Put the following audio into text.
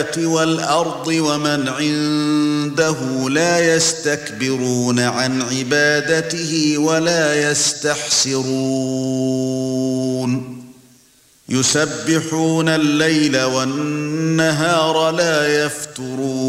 السماوات والأرض ومن عنده لا يستكبرون عن عبادته ولا يستحسرون يسبحون الليل والنهار لا يفترون